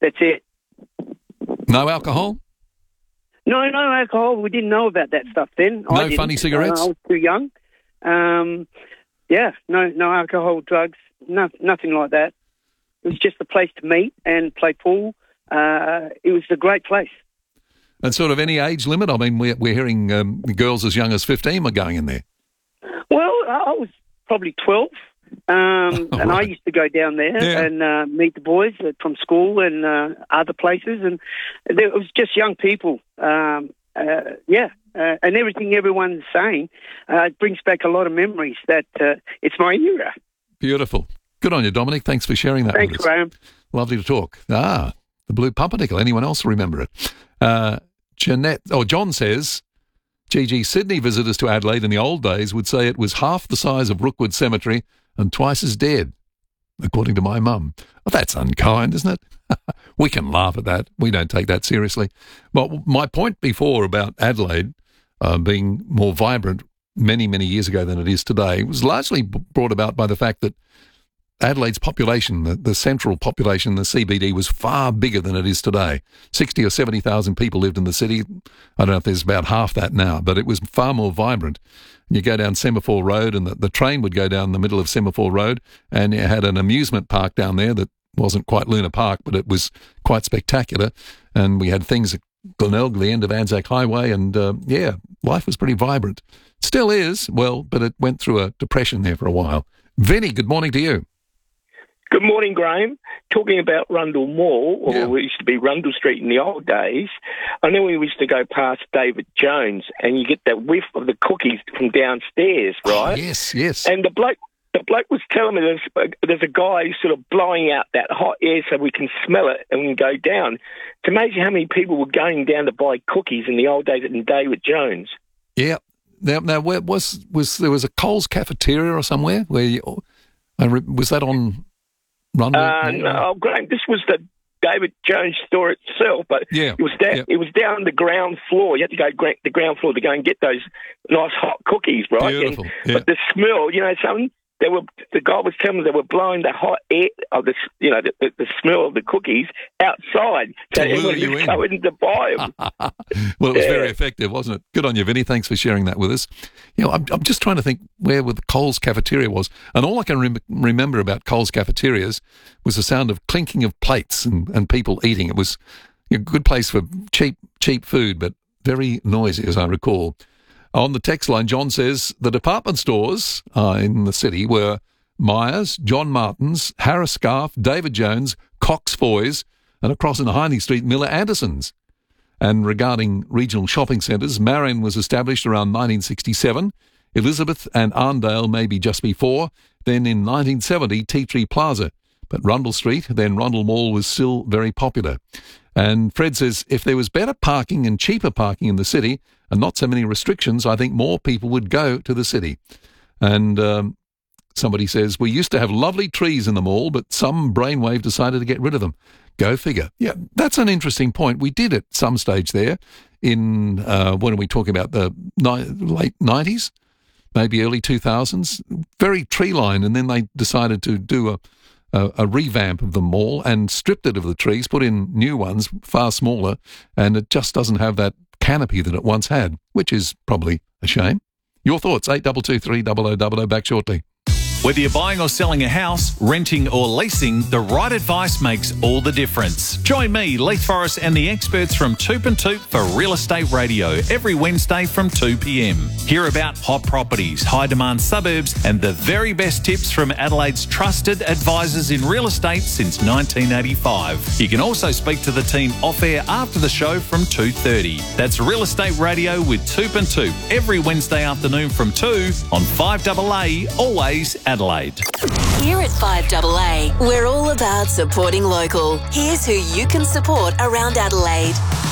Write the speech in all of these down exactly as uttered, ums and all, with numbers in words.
That's it. No alcohol? No, no alcohol. We didn't know about that stuff then. No I didn't. funny cigarettes? Uh, I was too young. Um, yeah, no, no alcohol, drugs, no, nothing like that. It was just a place to meet and play pool. Uh, it was a great place. And sort of any age limit? I mean, we're, we're hearing um, girls as young as fifteen were going in there. Well, I was probably twelve, um, oh, and right. I used to go down there Yeah. and uh, meet the boys from school and uh, other places, and it was just young people. Um, uh, yeah, uh, and everything everyone's saying uh, it brings back a lot of memories. That uh, it's my era. Beautiful. Good on you, Dominic. Thanks for sharing that Thanks, with us. Graham. Lovely to talk. Ah, the Blue Pumpernickel. Anyone else remember it? Uh, Jeanette, or John says, G G, Sydney visitors to Adelaide in the old days would say it was half the size of Rookwood Cemetery and twice as dead, according to my mum. Well, that's unkind, isn't it? We can laugh at that. We don't take that seriously. Well, my point before about Adelaide uh, being more vibrant many, many years ago than it is today was largely b- brought about by the fact that Adelaide's population, the, the central population, the C B D, was far bigger than it is today. sixty or seventy thousand people lived in the city. I don't know if there's about half that now, but it was far more vibrant. You go down Semaphore Road and the, the train would go down the middle of Semaphore Road, and you had an amusement park down there that wasn't quite Luna Park, but it was quite spectacular. And we had things at Glenelg, the end of Anzac Highway, and uh, yeah, life was pretty vibrant. Still is, well, but it went through a depression there for a while. Vinny, good morning to you. Good morning, Graham. Talking about Rundle Mall, or Yeah. it used to be Rundle Street in the old days, I know we used to go past David Jones and you get that whiff of the cookies from downstairs, right? Oh, yes, yes. And the bloke the bloke was telling me there's, there's a guy sort of blowing out that hot air so we can smell it and we can go down. It's amazing how many people were going down to buy cookies in the old days at David Jones. Yeah. Now, now where was, was there was a Coles cafeteria or somewhere? Where you, I re, was that on Rundle? Uh, no, Graham, this was the David Jones store itself, but Yeah, it was down, yeah. it was down the ground floor. You had to go gra- the ground floor to go and get those nice hot cookies, right? Beautiful, And, yeah. But the smell, you know, some they were the guy was telling me they were blowing the hot air of the, you know, the, the, the smell of the cookies outside, so To lure everyone you was in. going to buy them. Well, it was Yeah. very effective, wasn't it? Good on you, Vinny. Thanks for sharing that with us. You know, I'm, I'm just trying to think where the Coles cafeteria was, and all I can rem- remember about Coles cafeterias was the sound of clinking of plates and, and people eating. It was a good place for cheap cheap food, but very noisy, as I recall. On the text line, John says the department stores uh, in the city were Myers, John Martin's, Harris Scarf, David Jones, Cox Foy's, and across in Hiney Street, Miller Anderson's. And regarding regional shopping centres, Marion was established around nineteen sixty-seven, Elizabeth and Arndale maybe just before, then in nineteen seventy, Tea Tree Plaza. But Rundle Street, then Rundle Mall, was still very popular. And Fred says, if there was better parking and cheaper parking in the city and not so many restrictions, I think more people would go to the city. And um, somebody says, we used to have lovely trees in the mall, but some brainwave decided to get rid of them. Go figure. Yeah, that's an interesting point. We did at some stage there in, uh, when are we talking about, the ni- late nineties, maybe early two thousands, very tree line, and then they decided to do a A, a revamp of the mall and stripped it of the trees, put in new ones, far smaller, and it just doesn't have that canopy that it once had, which is probably a shame. Your thoughts, eight two two three double oh double oh, back shortly. Whether you're buying or selling a house, renting or leasing, the right advice makes all the difference. Join me, Leith Forrest, and the experts from Toop and Toop for Real Estate Radio every Wednesday from two p.m. Hear about hot properties, high-demand suburbs, and the very best tips from Adelaide's trusted advisors in real estate since nineteen eighty-five. You can also speak to the team off-air after the show from two thirty. That's Real Estate Radio with Toop and Toop every Wednesday afternoon from two on five A A, always Adelaide. Here at five A A, we're all about supporting local. Here's who you can support around Adelaide.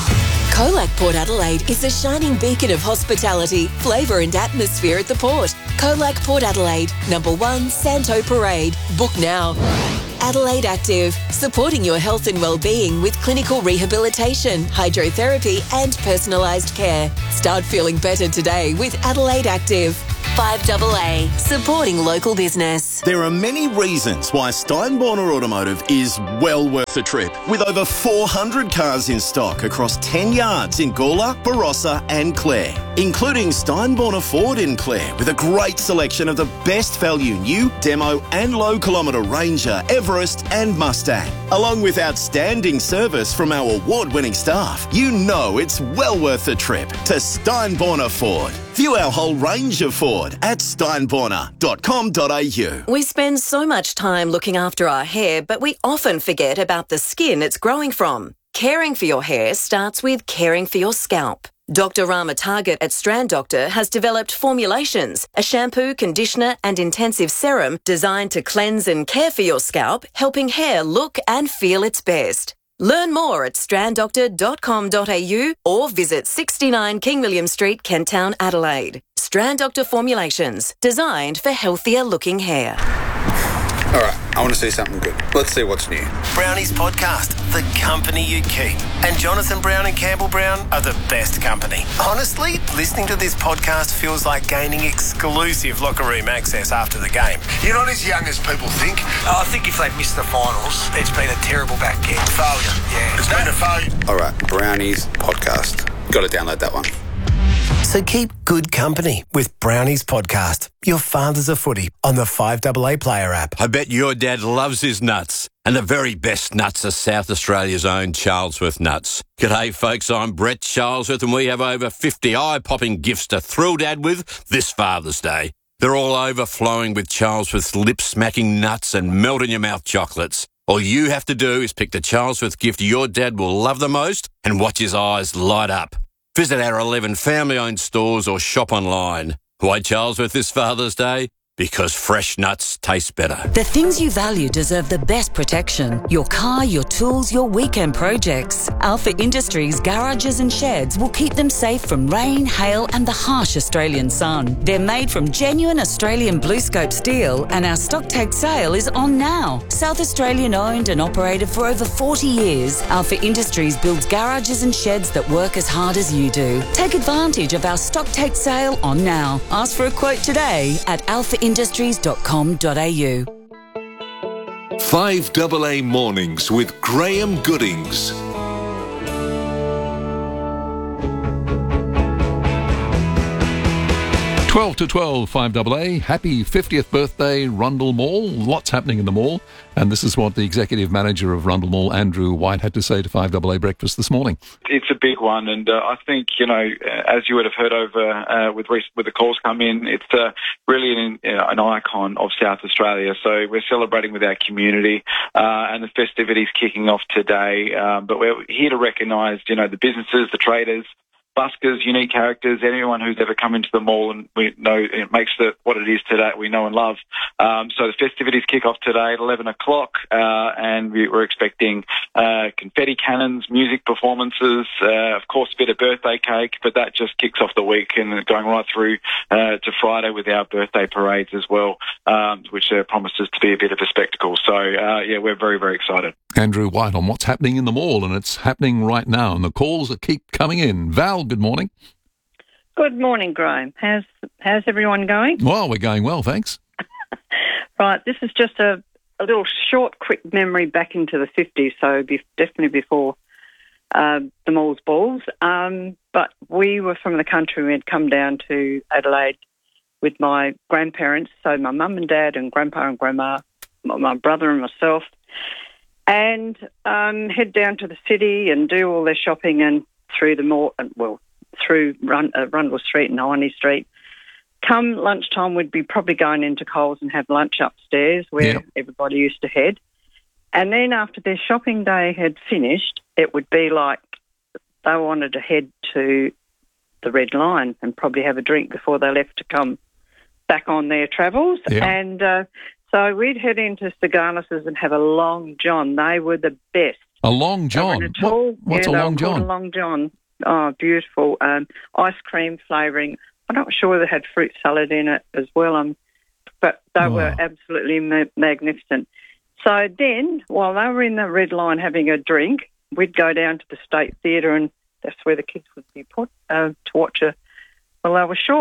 Colac Port Adelaide is a shining beacon of hospitality, flavour and atmosphere at the port. Colac Port Adelaide, number one, Santo Parade. Book now. Adelaide Active, supporting your health and well-being with clinical rehabilitation, hydrotherapy and personalised care. Start feeling better today with Adelaide Active. five A A, supporting local business. There are many reasons why Steinborner Automotive is well worth a trip. With over four hundred cars in stock across ten yards in Gawler, Barossa and Clare, including Steinborner Ford in Clare with a great selection of the best value new, demo and low kilometre Ranger, Everest and Mustang. Along with outstanding service from our award-winning staff, you know it's well worth a trip to Steinborner Ford. View our whole range of Ford at steinborner dot com dot a u. We spend so much time looking after our hair, but we often forget about the skin it's growing from. Caring for your hair starts with caring for your scalp. Doctor Rama Target at Strand Doctor has developed formulations, a shampoo, conditioner and intensive serum designed to cleanse and care for your scalp, helping hair look and feel its best. Learn more at strand doctor dot com dot a u or visit sixty-nine King William Street, Kent Town, Adelaide. Strand Doctor Formulations, designed for healthier looking hair. All right, I want to see something good. Let's see what's new. Brownie's podcast, the company you keep. And Jonathan Brown and Campbell Brown are the best company. Honestly, listening to this podcast feels like gaining exclusive locker room access after the game. You're not as young as people think. Oh, I think if they missed the finals, it's been a terrible back end. Failure, yeah. It's been a failure. All right, Brownie's podcast. Got to download that one. So keep good company with Brownie's podcast, Your Father's a Footy, on the five A A Player app. I bet your dad loves his nuts. And the very best nuts are South Australia's own Charlesworth nuts. G'day folks, I'm Brett Charlesworth and we have over fifty eye-popping gifts to thrill Dad with this Father's Day. They're all overflowing with Charlesworth's lip-smacking nuts and melt-in-your-mouth chocolates. All you have to do is pick the Charlesworth gift your dad will love the most and watch his eyes light up. Visit our eleven family-owned stores or shop online. Why Charlesworth this Father's Day? Because fresh nuts taste better. The things you value deserve the best protection. Your car, your tools, your weekend projects. Alpha Industries garages and sheds will keep them safe from rain, hail and the harsh Australian sun. They're made from genuine Australian BlueScope steel and our stock take sale is on now. South Australian owned and operated for over forty years, Alpha Industries builds garages and sheds that work as hard as you do. Take advantage of our stock take sale on now. Ask for a quote today at alpha industries dot com dot a u. five A A Mornings with Graham Goodings. twelve to twelve, five A A. Happy fiftieth birthday, Rundle Mall. Lots happening in the mall. And this is what the Executive Manager of Rundle Mall, Andrew White, had to say to five A A Breakfast this morning. It's a big one, and uh, I think, you know, as you would have heard over uh, with with the calls come in, it's uh, really an, uh, an icon of South Australia. So we're celebrating with our community, uh, and the festivities kicking off today. Um, but we're here to recognise, you know, the businesses, the traders, buskers, unique characters, anyone who's ever come into the mall, and we know it makes it what it is today, we know and love. Um, so the festivities kick off today at eleven o'clock, uh, and we, we're expecting uh, confetti cannons, music performances, uh, of course a bit of birthday cake, but that just kicks off the week and going right through uh, to Friday with our birthday parades as well, um, which uh, promises to be a bit of a spectacle. So, uh, yeah, we're very, very excited. Andrew White on what's happening in the mall, and it's happening right now, and the calls that keep coming in. Val, good morning. Good morning, Graham. How's how's everyone going? Well, we're going well, thanks. Right, this is just a, a little short, quick memory back into the fifties, so be, definitely before uh, the mall's balls. Um, but we were from the country. We had come down to Adelaide with my grandparents, so my mum and dad and grandpa and grandma, my, my brother and myself, and um, head down to the city and do all their shopping and through the mall, well, through Run, uh, Rundle Street and Iony Street. Come lunchtime, we'd be probably going into Coles and have lunch upstairs where yeah. everybody used to head. And then after their shopping day had finished, it would be like they wanted to head to the Red Lion and probably have a drink before they left to come back on their travels. Yeah. And uh, so we'd head into Cigarlis's and have a Long John. They were the best. A Long John? A tall, what, what's yeah, a Long John? A Long John. Oh, beautiful. Um, ice cream flavouring. I'm not sure they had fruit salad in it as well, um, but they oh. were absolutely ma- magnificent. So then, while they were in the Red Lion having a drink, we'd go down to the State Theatre, and that's where the kids would be put uh, to watch a, well, they were short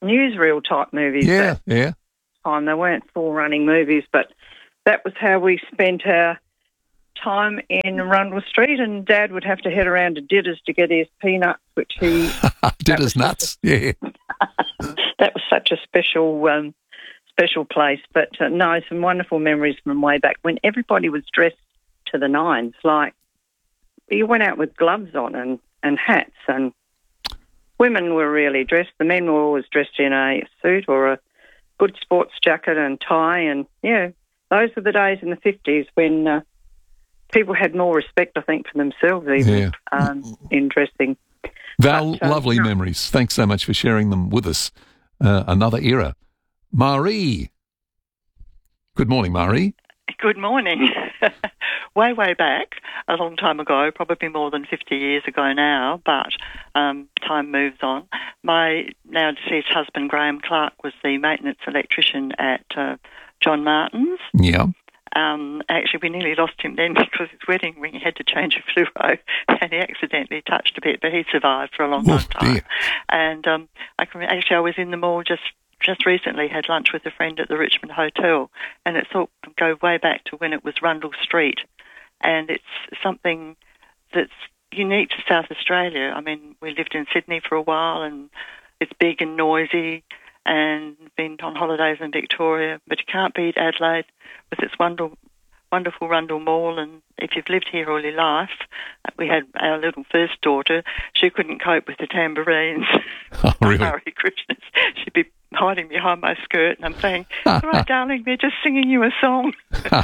newsreel type movies. Yeah, yeah. Time they weren't full running movies, but that was how we spent our time in Rundle Street, and Dad would have to head around to Didders to get his peanuts, which he... Didders nuts, yeah. That was such a special um, special place. But uh, no, some wonderful memories from way back when everybody was dressed to the nines. Like, you went out with gloves on and, and hats, and women were really dressed. The men were always dressed in a suit or a good sports jacket and tie, and, yeah, those were the days in the fifties when... Uh, people had more respect, I think, for themselves even Yeah. um, in dressing. Val, But, um, lovely no. memories. Thanks so much for sharing them with us. Uh, another era. Marie. Good morning, Marie. Good morning. way, way back, a long time ago, probably more than fifty years ago now, but um, time moves on. My now deceased husband, Graham Clark, was the maintenance electrician at uh, John Martin's. Yeah. Um, actually, we nearly lost him then because his wedding ring had to change a fluoro and he accidentally touched a bit, but he survived for a long, long Oh, time. dear. And um, I can actually, I was in the mall just just recently, had lunch with a friend at the Richmond Hotel, and it's all go way back to when it was Rundle Street, and it's something that's unique to South Australia. I mean, we lived in Sydney for a while, and it's big and noisy, and been on holidays in Victoria, but you can't beat Adelaide with its wonderful, wonderful Rundle Mall. And if you've lived here all your life, we had our little first daughter, she couldn't cope with the tambourines. Oh, really? Hare Krishnas. She'd be hiding behind my skirt, and I'm saying, all right, darling, they're just singing you a song.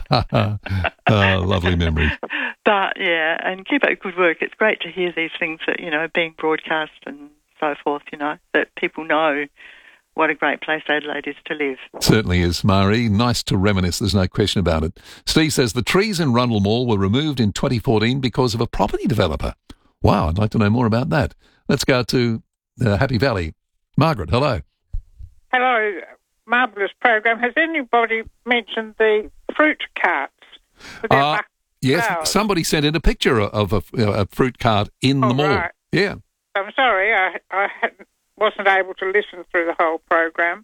Oh, lovely memory. But, yeah, and keep up good work. It's great to hear these things that, you know, being broadcast and so forth, you know, that people know what a great place Adelaide is to live. Certainly is, Marie. Nice to reminisce, there's no question about it. Steve says the trees in Rundle Mall were removed in twenty fourteen because of a property developer. Wow, I'd like to know more about that. Let's go to uh, Happy Valley. Margaret, hello. Hello, marvellous program. Has anybody mentioned the fruit carts? with their Uh, buck- yes, flowers? somebody sent in a picture of a, a fruit cart in Oh, the mall. right. Yeah. I'm sorry, I, I hadn't, wasn't able to listen through the whole program.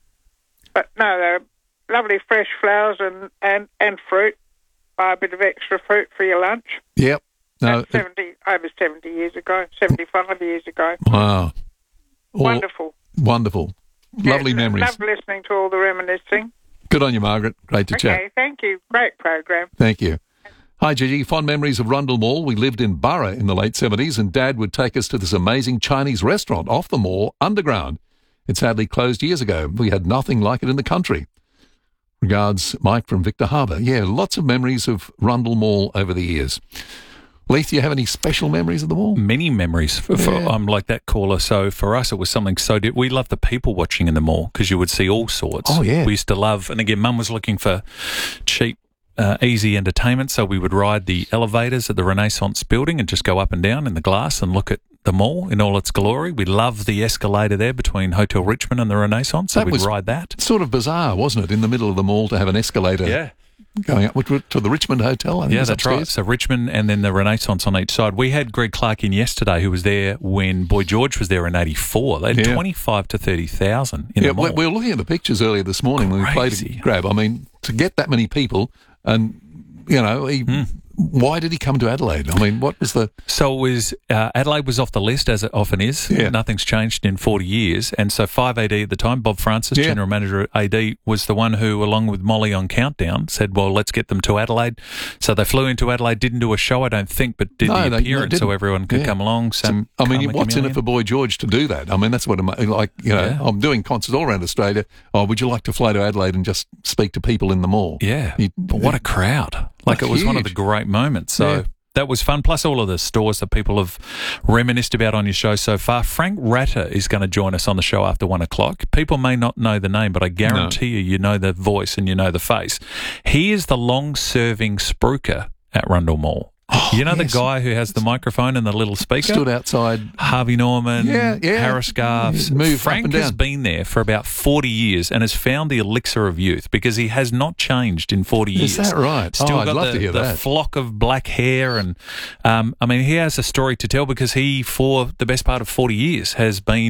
But no, they're lovely fresh flowers and, and, and fruit. Buy a bit of extra fruit for your lunch. Yep. No, That's seventy, over seventy years ago, seventy-five years ago. wow. All- Wonderful. Wonderful. Lovely Yes, memories. Love listening to all the reminiscing. Good on you, Margaret. Great to Okay, chat. thank you. Great program. Thank you. Hi, Gigi. Fond memories of Rundle Mall. We lived in Burra in the late seventies, and Dad would take us to this amazing Chinese restaurant off the mall, underground. It sadly closed years ago. We had nothing like it in the country. Regards, Mike from Victor Harbour. Yeah, lots of memories of Rundle Mall over the years. Leith, do you have any special memories of the mall? Many memories. For, for, Yeah. I'm like that caller. So for us, it was something so di- we loved the people watching in the mall because you would see all sorts. Oh, yeah. We used to love, and again, Mum was looking for cheap, uh, easy entertainment. So we would ride the elevators at the Renaissance building and just go up and down in the glass and look at the mall in all its glory. We loved the escalator there between Hotel Richmond and the Renaissance. So That we'd was ride that. Sort of bizarre, wasn't it, in the middle of the mall to have an escalator Yeah. going up to the Richmond Hotel? I think Yeah, it's that's right. upstairs. So Richmond and then the Renaissance on each side. We had Greg Clark in yesterday, who was there when Boy George was there in eighty-four. They had Yeah. twenty-five to thirty thousand in Yeah, the mall. we we were looking at the pictures earlier this morning when we played Crazy. Grab. I mean, to get that many people, and, you know, he, Hmm. why did he come to Adelaide? I mean, what was the... So it was uh, Adelaide was off the list, as it often is. Yeah. Nothing's changed in forty years. And so five A D at the time, Bob Francis, Yeah. General Manager at A D, was the one who, along with Molly on Countdown, said, well, let's get them to Adelaide. So they flew into Adelaide, didn't do a show, I don't think, but did No, the they- they appearance so didn't. everyone could Yeah. come along. Sam I mean, Carmen what's in it Chameleon. for Boy George to do that? I mean, that's what I'm like, you know, Yeah. I'm doing concerts all around Australia. Oh, would you like to fly to Adelaide and just speak to people in the mall? Yeah. He- But what a crowd. Like, it was one of the Huge. great moments. So Yeah. that was fun. Plus all of the stores that people have reminisced about on your show so far. Frank Ratter is going to join us on the show after one o'clock. People may not know the name, but I guarantee you, you know the voice and you know the face. He is the long-serving spruiker at Rundle Mall. You know yes. the guy who has the microphone and the little speaker? Stood outside. Harvey Norman, Yeah, yeah. Harris Scarves. Moved up Frank and has down. been there for about forty years and has found the elixir of youth because he has not changed in forty years. Is that right? Still Oh, I'd got love the, to hear the that. flock of black hair. And, um, I mean, he has a story to tell because he, for the best part of forty years, has been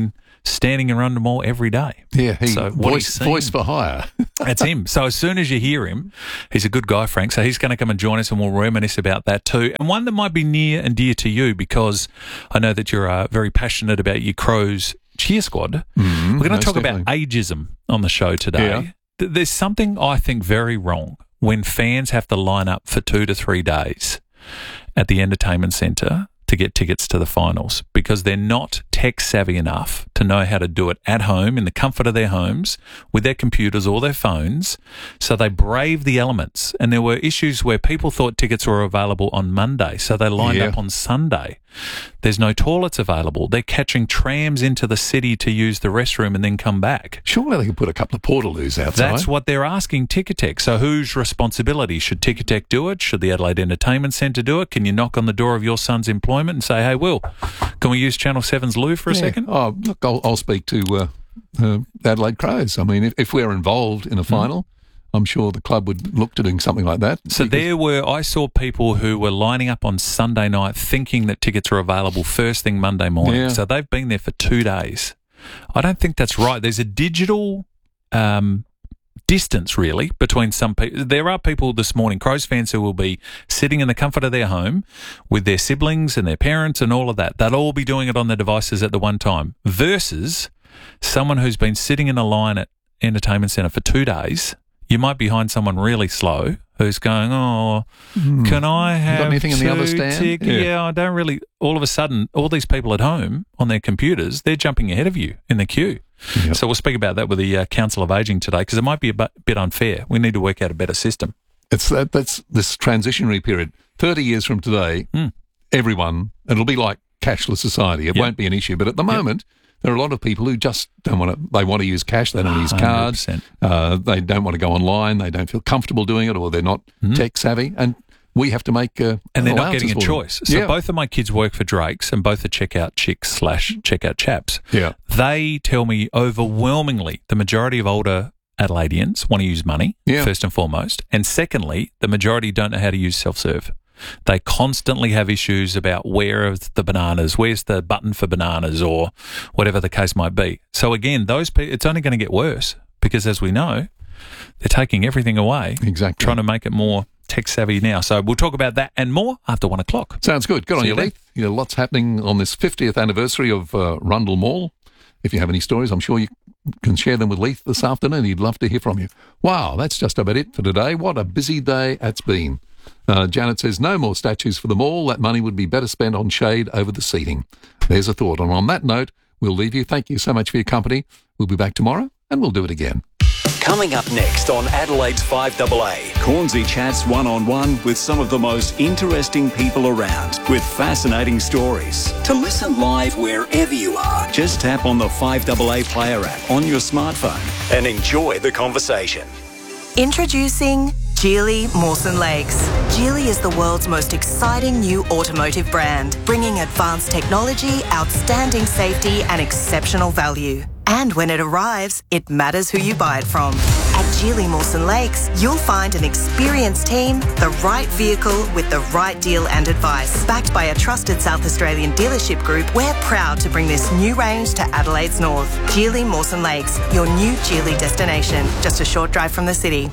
standing around the mall every day. Yeah, he so voice, voice for hire. That's him. So as soon as you hear him, he's a good guy, Frank. So he's going to come and join us, and we'll reminisce about that too. And one that might be near and dear to you, because I know that you're uh, very passionate about your Crows cheer squad. Mm, We're going to talk definitely. about ageism on the show today. Yeah. Th- There's something I think very wrong when fans have to line up for two to three days at the entertainment centre to get tickets to the finals, because they're not tech savvy enough to know how to do it at home in the comfort of their homes with their computers or their phones. So they brave the elements. And there were issues where people thought tickets were available on Monday, so they lined Yeah. up on Sunday. There's no toilets available. They're catching trams into the city to use the restroom and then come back. Surely they could put a couple of portaloos outside. That's what they're asking Ticketek. So whose responsibility? Should Ticketek do it? Should the Adelaide Entertainment Centre do it? Can you knock on the door of your son's employment and say, hey, Will, can we use Channel seven's Lou for a Yeah. second? Oh, look, I'll, I'll speak to uh, uh, Adelaide Crows. I mean, if, if we're involved in a final, I'm sure the club would look to doing something like that. So there were, I saw people who were lining up on Sunday night thinking that tickets are available first thing Monday morning. Yeah. So they've been there for two days. I don't think that's right. There's a digital um, distance, really, between some people. There are people this morning, Crows fans, who will be sitting in the comfort of their home with their siblings and their parents and all of that. They'll all be doing it on their devices at the one time, versus someone who's been sitting in a line at Entertainment Centre for two days. You might be behind someone really slow who's going, oh, Hmm. can I have Got anything in the other two stand? tic- Yeah. yeah, I don't really. All of a sudden, all these people at home on their computers, they're jumping ahead of you in the queue. Yep. So we'll speak about that with the uh, Council of Ageing today, because it might be a bu- bit unfair. We need to work out a better system. It's that, that's this transitionary period. thirty years from today, Mm. everyone, it'll be like cashless society. It Yep. won't be an issue. But at the moment, there are a lot of people who just don't want to, they want to use cash, they don't want to use cards, one hundred percent. uh, they don't want to go online, they don't feel comfortable doing it, or they're not tech savvy. And we have to make uh, And they're not allowances getting a for them. choice. So yeah. both of my kids work for Drake's, and both are checkout chicks slash checkout chaps. Yeah. They tell me overwhelmingly the majority of older Adelaideans want to use money, Yeah. first and foremost. And secondly, the majority don't know how to use self-serve. They constantly have issues about where are the bananas, where's the button for bananas, or whatever the case might be. So again, those pe- it's only going to get worse, because as we know, they're taking everything away, Exactly. trying to make it more tech savvy now. So we'll talk about that and more after one o'clock. Sounds good. Good on See you, you then. Leith. You know, lots happening on this fiftieth anniversary of uh, Rundle Mall. If you have any stories, I'm sure you can share them with Leith this afternoon. He'd love to hear from you. Wow, that's just about it for today. What a busy day it's been. Uh, Janet says, no more statues for the mall. That money would be better spent on shade over the seating. There's a thought. And on that note, we'll leave you. Thank you so much for your company. We'll be back tomorrow, and we'll do it again. Coming up next on Adelaide's five A A. Cornsey chats one-on-one with some of the most interesting people around with fascinating stories. To listen live wherever you are, just tap on the five A A player app on your smartphone and enjoy the conversation. Introducing Geely Mawson Lakes. Geely is the world's most exciting new automotive brand, bringing advanced technology, outstanding safety and exceptional value. And when it arrives, it matters who you buy it from. At Geely Mawson Lakes, you'll find an experienced team, the right vehicle with the right deal and advice. Backed by a trusted South Australian dealership group, we're proud to bring this new range to Adelaide's north. Geely Mawson Lakes, your new Geely destination, just a short drive from the city.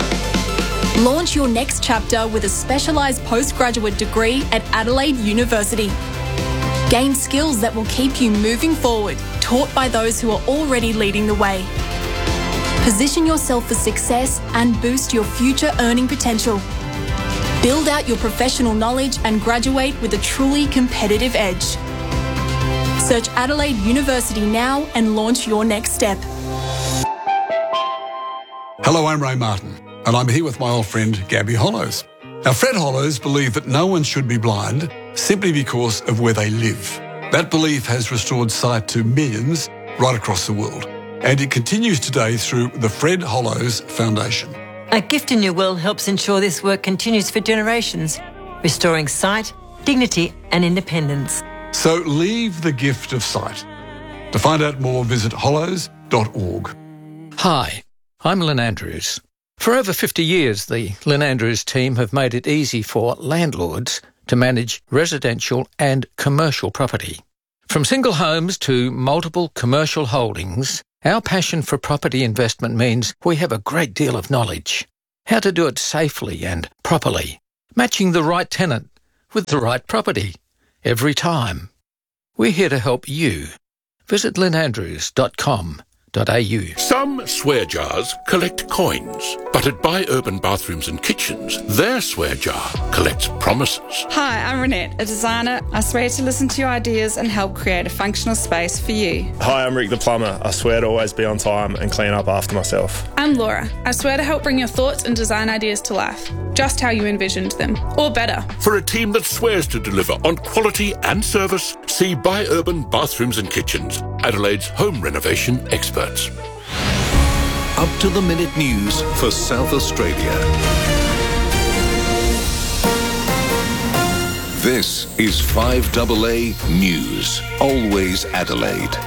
Launch your next chapter with a specialised postgraduate degree at Adelaide University. Gain skills that will keep you moving forward, taught by those who are already leading the way. Position yourself for success and boost your future earning potential. Build out your professional knowledge and graduate with a truly competitive edge. Search Adelaide University now and launch your next step. Hello, I'm Ray Martin, and I'm here with my old friend Gabby Hollows. Now, Fred Hollows believed that no one should be blind simply because of where they live. That belief has restored sight to millions right across the world, and it continues today through the Fred Hollows Foundation. A Gift in Your Will helps ensure this work continues for generations, restoring sight, dignity and independence. So leave the gift of sight. To find out more, visit hollows dot org. Hi, I'm Lynn Andrews. For over fifty years, the Lynn Andrews team have made it easy for landlords to manage residential and commercial property. From single homes to multiple commercial holdings, our passion for property investment means we have a great deal of knowledge. How to do it safely and properly, matching the right tenant with the right property every time. We're here to help you. Visit lynn andrews dot com dot a u. Some swear jars collect coins, but at Buy Urban Bathrooms and Kitchens, their swear jar collects promises. Hi, I'm Renette, a designer. I swear to listen to your ideas and help create a functional space for you. Hi, I'm Rick the plumber. I swear to always be on time and clean up after myself. I'm Laura. I swear to help bring your thoughts and design ideas to life, just how you envisioned them, or better. For a team that swears to deliver on quality and service, see Buy Urban Bathrooms and Kitchens, Adelaide's home renovation experts. Up-to-the-minute news for South Australia. This is five A A News, always Adelaide.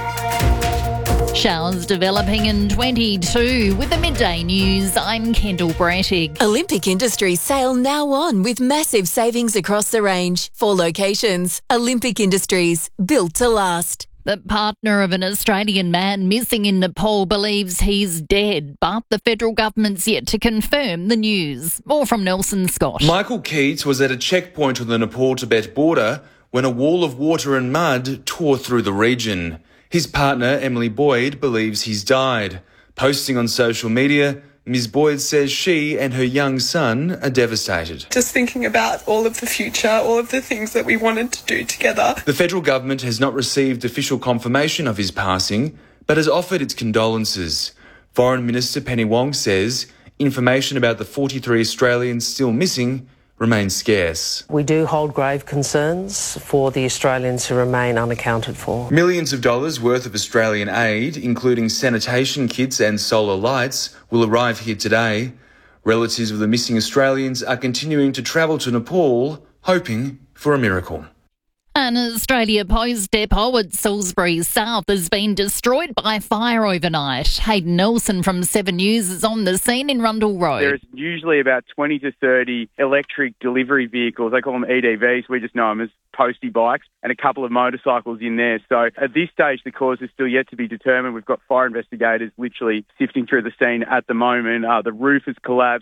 Showers developing in twenty-two. With the midday news, I'm Kendall Brattig. Olympic Industries sale now on with massive savings across the range. Four locations. Olympic Industries, built to last. The partner of an Australian man missing in Nepal believes he's dead, but the federal government's yet to confirm the news. More from Nelson Scott. Michael Keats was at a checkpoint on the Nepal-Tibet border when a wall of water and mud tore through the region. His partner, Emily Boyd, believes he's died. Posting on social media, Miz Boyd says she and her young son are devastated. Just thinking about all of the future, all of the things that we wanted to do together. The federal government has not received official confirmation of his passing, but has offered its condolences. Foreign Minister Penny Wong says information about the forty-three Australians still missing remains scarce. We do hold grave concerns for the Australians who remain unaccounted for. Millions of dollars worth of Australian aid, including sanitation kits and solar lights, will arrive here today. Relatives of the missing Australians are continuing to travel to Nepal, hoping for a miracle. An Australia Post depot at Salisbury South has been destroyed by fire overnight. Hayden Nelson from Seven News is on the scene in Rundle Road. There's usually about twenty to thirty electric delivery vehicles. They call them E D Vs. We just know them as postie bikes, and a couple of motorcycles in there. So at this stage, the cause is still yet to be determined. We've got fire investigators literally sifting through the scene at the moment. Uh, the roof has collapsed.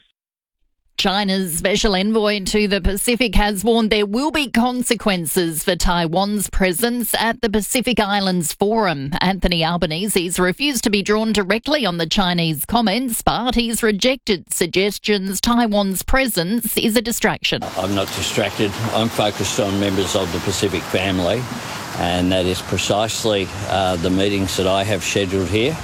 China's special envoy to the Pacific has warned there will be consequences for Taiwan's presence at the Pacific Islands Forum. Anthony Albanese's refused to be drawn directly on the Chinese comments, but he's rejected suggestions Taiwan's presence is a distraction. I'm not distracted. I'm focused on members of the Pacific family, and that is precisely uh, the meetings that I have scheduled here.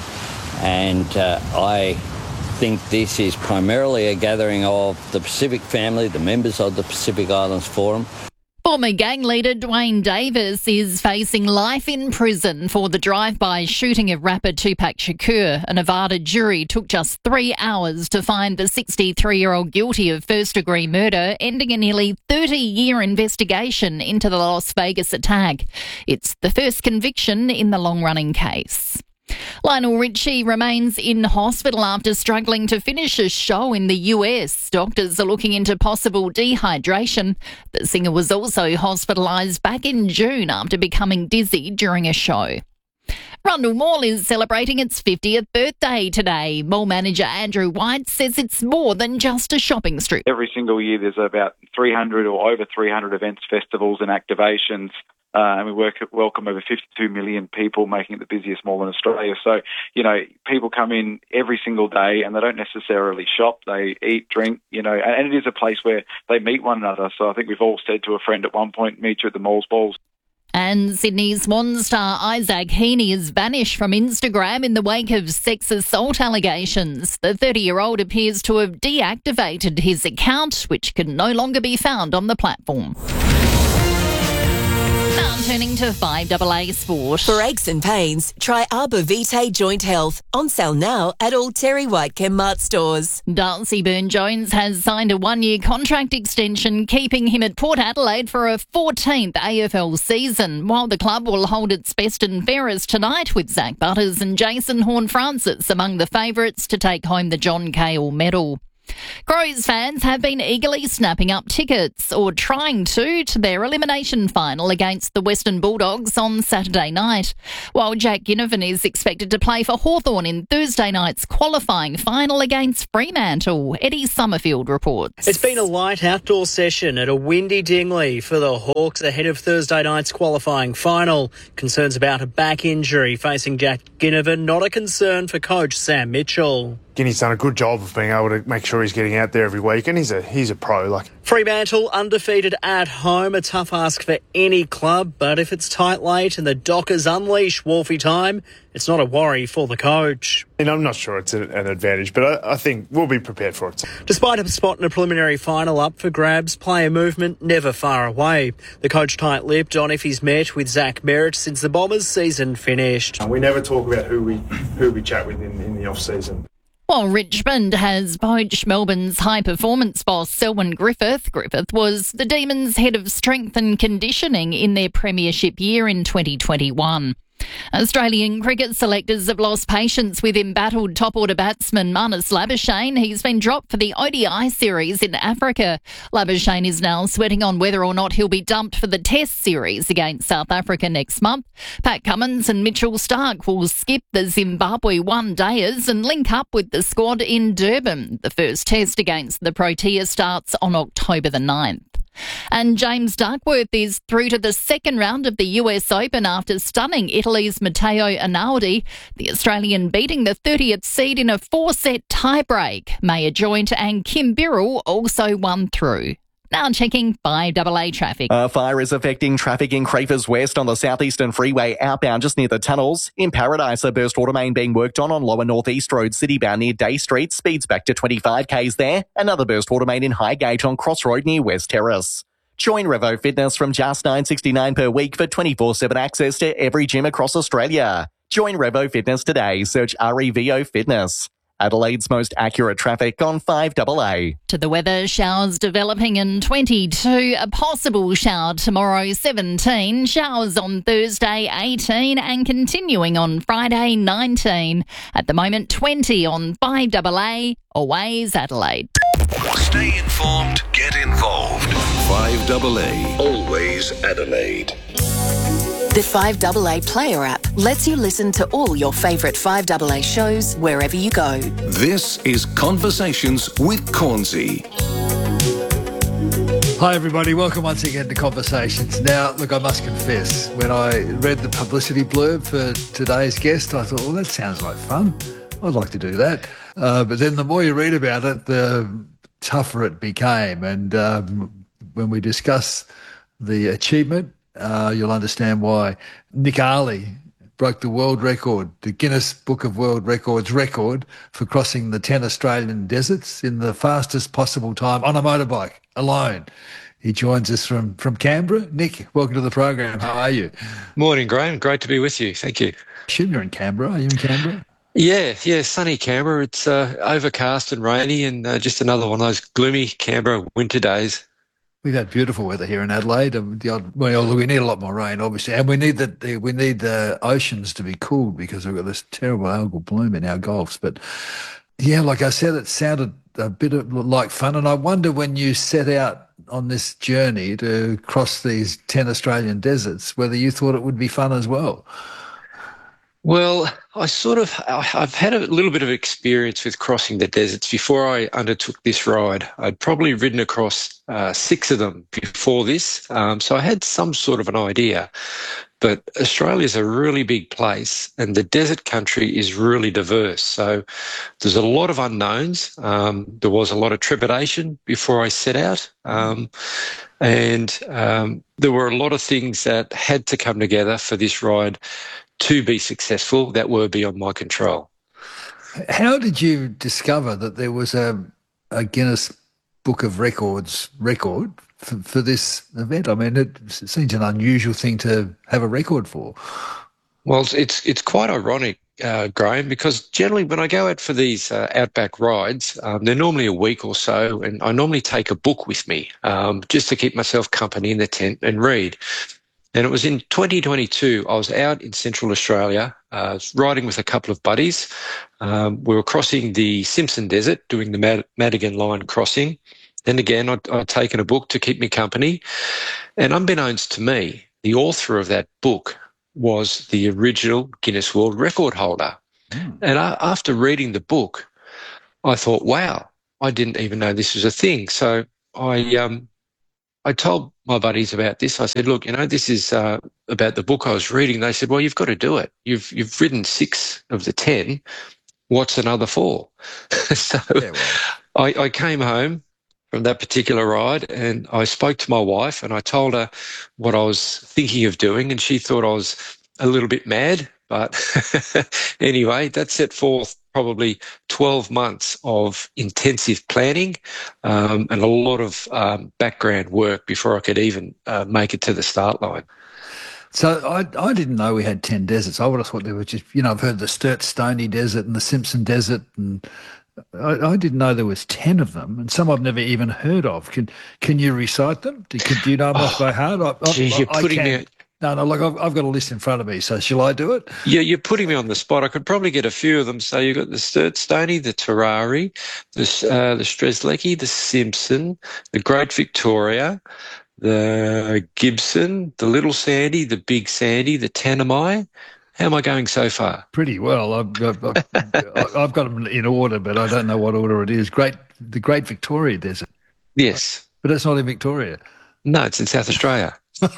And uh, I think this is primarily a gathering of the Pacific family, the members of the Pacific Islands Forum. Former gang leader Dwayne Davis is facing life in prison for the drive-by shooting of rapper Tupac Shakur. A Nevada jury took just three hours to find the sixty-three-year-old guilty of first-degree murder, ending a nearly thirty-year investigation into the Las Vegas attack. It's the first conviction in the long-running case. Lionel Richie remains in hospital after struggling to finish a show in the U S. Doctors are looking into possible dehydration. The singer was also hospitalised back in June after becoming dizzy during a show. Rundle Mall is celebrating its fiftieth birthday today. Mall manager Andrew White says it's more than just a shopping strip. Every single year there's about three hundred or over three hundred events, festivals and activations. Uh, and we work, welcome over fifty-two million people, making it the busiest mall in Australia. So, you know, people come in every single day and they don't necessarily shop. They eat, drink, you know, and, and it is a place where they meet one another. So I think we've all said to a friend at one point, meet you at the mall's balls. And Sydney Swan star Isaac Heaney is banished from Instagram in the wake of sex assault allegations. The thirty-year-old appears to have deactivated his account, which can no longer be found on the platform. Now turning to five A A Sport. For aches and pains, try Arbor Vitae Joint Health. On sale now at all Terry White Chemmart stores. Darcy Byrne-Jones has signed a one-year contract extension, keeping him at Port Adelaide for a fourteenth A F L season, while the club will hold its best and fairest tonight with Zach Butters and Jason Horne-Francis among the favourites to take home the John Cahill medal. Crows fans have been eagerly snapping up tickets, or trying to, to their elimination final against the Western Bulldogs on Saturday night. While Jack Ginnivan is expected to play for Hawthorn in Thursday night's qualifying final against Fremantle. Eddie Summerfield reports. It's been a light outdoor session at a windy Dingley for the Hawks ahead of Thursday night's qualifying final. Concerns about a back injury facing Jack Ginnivan, not a concern for coach Sam Mitchell. Ginny's done a good job of being able to make sure he's getting out there every week, and he's a he's a pro. Like Fremantle undefeated at home, a tough ask for any club, but if it's tight late and the Dockers unleash Wolfie time, it's not a worry for the coach. And I'm not sure it's a, an advantage, but I, I think we'll be prepared for it. Despite a spot in a preliminary final up for grabs, player movement never far away. The coach tight-lipped on if he's met with Zach Merritt since the Bombers' season finished. We never talk about who we who we chat with in, in the off-season. While Richmond has poached Melbourne's high-performance boss Selwyn Griffith, Griffith was the Demons' head of strength and conditioning in their premiership year in twenty twenty-one. Australian cricket selectors have lost patience with embattled top-order batsman Marnus Labuschagne. He's been dropped for the O D I series in Africa. Labuschagne is now sweating on whether or not he'll be dumped for the Test series against South Africa next month. Pat Cummins and Mitchell Starc will skip the Zimbabwe one-dayers and link up with the squad in Durban. The first Test against the Proteas starts on October the ninth. And James Duckworth is through to the second round of the U S Open after stunning Italy's Matteo Arnaldi, the Australian beating the thirtieth seed in a four-set tiebreak. Maya Joint and Kim Birrell also won through. Now checking five double A traffic. A fire is affecting traffic in Crafers West on the southeastern freeway outbound just near the tunnels. In Paradise, a burst water main being worked on on Lower North East Road citybound near Day Street. Speeds back to twenty-five k's there. Another burst water main in Highgate on Crossroad near West Terrace. Join Revo Fitness from just nine dollars sixty-nine per week for twenty-four seven access to every gym across Australia. Join Revo Fitness today. Search R E V O Fitness. Adelaide's most accurate traffic on five double A. To the weather, showers developing in twenty-two, a possible shower tomorrow seventeen, showers on Thursday eighteen and continuing on Friday nineteen. At the moment twenty on five double A, Always Adelaide. Stay informed, get involved. five double A, Always Adelaide. The five double A Player app lets you listen to all your favourite five double A shows wherever you go. This is Conversations with Cornsey. Hi everybody, welcome once again to Conversations. Now, look, I must confess, when I read the publicity blurb for today's guest, I thought, well, that sounds like fun. I'd like to do that. Uh, but then the more you read about it, the tougher it became. And um, when we discuss the achievement, Uh, you'll understand why. Nick Ali broke the world record, the Guinness Book of World Records record for crossing the ten Australian deserts in the fastest possible time on a motorbike, alone. He joins us from, from Canberra. Nick, welcome to the program. How are you? Morning, Graham. Great to be with you. Thank you. I assume you're in Canberra. Are you in Canberra? Yeah, yeah, sunny Canberra. It's uh, overcast and rainy and uh, just another one of those gloomy Canberra winter days. We've had beautiful weather here in Adelaide. The odd, well, we need a lot more rain, obviously, and we need the we need the oceans to be cooled because we've got this terrible algal bloom in our gulfs. But yeah, like I said, it sounded a bit of, like fun, and I wonder when you set out on this journey to cross these ten Australian deserts, whether you thought it would be fun as well. Well, I sort of, I've had a little bit of experience with crossing the deserts. Before I undertook this ride, I'd probably ridden across uh, six of them before this, um, so I had some sort of an idea. But Australia's a really big place and the desert country is really diverse. So there's a lot of unknowns. Um, there was a lot of trepidation before I set out. Um, and um, there were a lot of things that had to come together for this ride to be successful that were beyond my control. How did you discover that there was a, a Guinness Book of Records record for, for this event? I mean, it seems an unusual thing to have a record for. Well, it's it's quite ironic, uh, Graham, because generally when I go out for these uh, outback rides, um, they're normally a week or so, and I normally take a book with me um, just to keep myself company in the tent and read. And it was in twenty twenty-two, I was out in Central Australia, uh, riding with a couple of buddies. Um, we were crossing the Simpson Desert, doing the Mad- Madigan Line crossing. And again, I'd, I'd taken a book to keep me company. And unbeknownst to me, the author of that book was the original Guinness World Record holder. Mm. And I, after reading the book, I thought, wow, I didn't even know this was a thing. So I um, I told my buddies about this. I said, look, you know, this is uh, about the book I was reading. They said, well, you've got to do it. You've you've ridden six of the ten. What's another four? so yeah, well. I, I came home from that particular ride and I spoke to my wife and I told her what I was thinking of doing, and she thought I was a little bit mad. But anyway, that set forth probably twelve months of intensive planning um, and a lot of um, background work before I could even uh, make it to the start line. So I I didn't know we had ten deserts. I would have thought there were just, you know, I've heard the Sturt Stoney Desert and the Simpson Desert, and I, I didn't know there was ten of them, and some I've never even heard of. Can can you recite them? Do, can, do you know them off by heart? I, I, geez, you're I, putting I me... No, no, look, I've, I've got a list in front of me, so shall I do it? Yeah, you're putting me on the spot. I could probably get a few of them. So you've got the Sturt Stoney, the Terrari, the, uh, the Strzelecki, the Simpson, the Great Victoria, the Gibson, the Little Sandy, the Big Sandy, the Tanami. How am I going so far? Pretty well. I've got, I've, I've got them in order, but I don't know what order it is. Great, the Great Victoria Desert. Yes. But it's not in Victoria. No, it's in South Australia.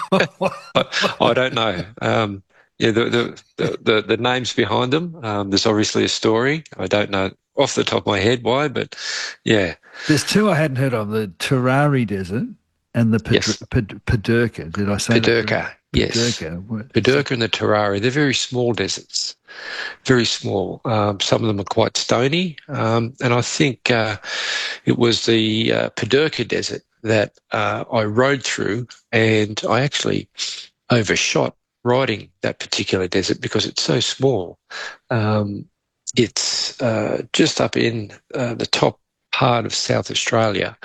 I, I don't know. Um, yeah, the, the, the, the, the names behind them, um, there's obviously a story. I don't know off the top of my head why, but yeah. There's two I hadn't heard of, the Terrari Desert and the Ped- yes. Ped- Pidurka. Did I say Pidurka, that? yes. Pidurka. Pidurka and the Terrari, they're very small deserts, very small. Um, some of them are quite stony. Um, and I think uh, it was the uh, Pidurka Desert that uh, I rode through, and I actually overshot riding that particular desert because it's so small. Um, it's uh, just up in uh, the top part of South Australia.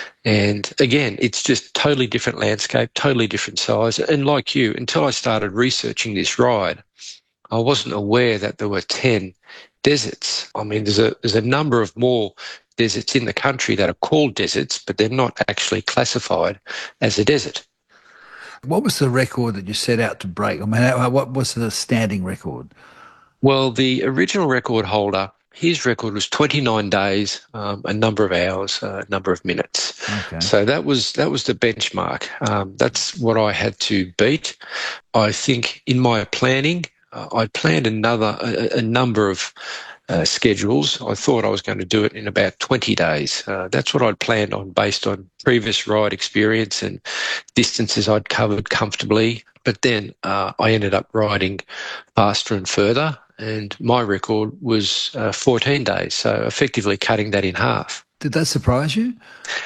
And again, it's just totally different landscape, totally different size. And like you, until I started researching this ride, I wasn't aware that there were ten deserts. I mean, there's a there's a number of more deserts in the country that are called deserts, but they're not actually classified as a desert. What was the record that you set out to break? I mean, how, what was the standing record? Well, the original record holder, his record was twenty-nine days, um, a number of hours, a uh, number of minutes. Okay. So that was that was the benchmark. Um, that's what I had to beat. I think in my planning, uh, I planned another a, a number of uh, schedules. I thought I was going to do it in about twenty days. Uh, that's what I'd planned on based on previous ride experience and distances I'd covered comfortably. But then uh, I ended up riding faster and further, and my record was uh, fourteen days, so effectively cutting that in half. Did that surprise you?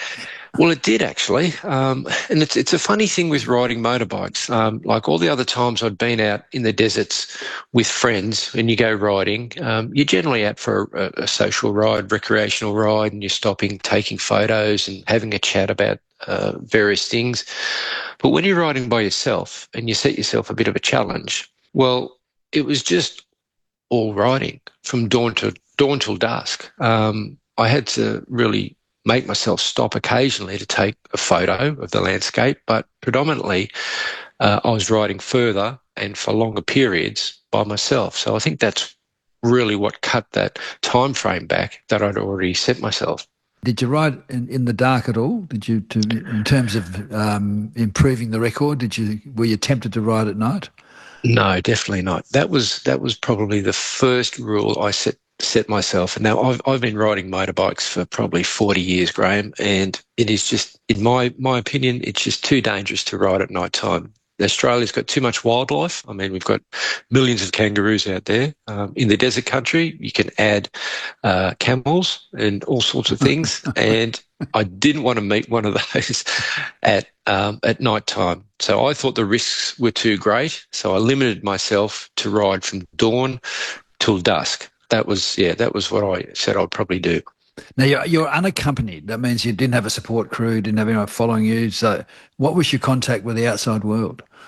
Well, it did actually, um, and it's it's a funny thing with riding motorbikes. Um, like all the other times I'd been out in the deserts with friends, and you go riding, um, you're generally out for a, a social ride, recreational ride, and you're stopping, taking photos, and having a chat about uh, various things. But when you're riding by yourself and you set yourself a bit of a challenge, well, it was just all riding from dawn to dawn till dusk. Um, I had to really make myself stop occasionally to take a photo of the landscape, but predominantly uh, I was riding further and for longer periods by myself. So I think that's really what cut that time frame back that I'd already set myself. Did you ride in, in the dark at all? Did you, to, in terms of um, improving the record, did you were you tempted to ride at night? No, definitely not. That was that was probably the first rule I set set myself. And now I've I've been riding motorbikes for probably forty years, Graham, and it is just, in my my opinion, it's just too dangerous to ride at night time. Australia's got too much wildlife. I mean, we've got millions of kangaroos out there. Um, in the desert country, you can add uh, camels and all sorts of things. And I didn't want to meet one of those at um, at night time. So I thought the risks were too great. So I limited myself to ride from dawn till dusk. That was, yeah, that was what I said I'd probably do. Now, you're, you're unaccompanied. That means you didn't have a support crew, didn't have anyone following you. So what was your contact with the outside world?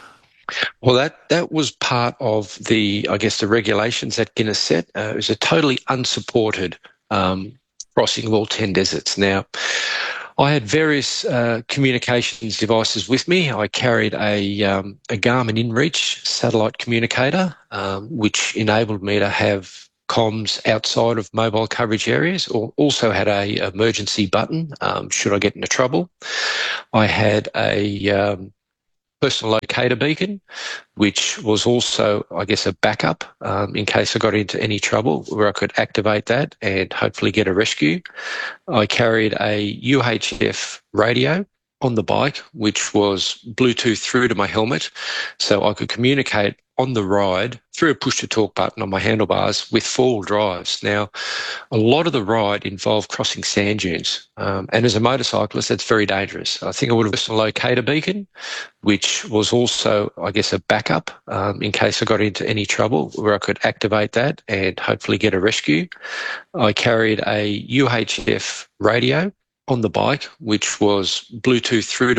Well, that, that was part of the, I guess, the regulations that Guinness set. Uh, it was a totally unsupported um, crossing of all ten deserts. Now, I had various uh, communications devices with me. I carried a, um, a Garmin InReach satellite communicator, um, which enabled me to have comms outside of mobile coverage areas, or also had a emergency button um, should I get into trouble. I had a um, personal locator beacon, which was also, I guess, a backup um, in case I got into any trouble, where I could activate that and hopefully get a rescue. I carried a U H F radio on the bike, which was Bluetooth through to my helmet, so I could communicate on the ride through a push-to-talk button on my handlebars with four-wheel drives. Now, a lot of the ride involved crossing sand dunes, um, and as a motorcyclist, that's very dangerous. I think I would have a locator beacon, which was also, I guess, a backup um, in case I got into any trouble, where I could activate that and hopefully get a rescue. I carried a U H F radio on the bike, which was Bluetooth through to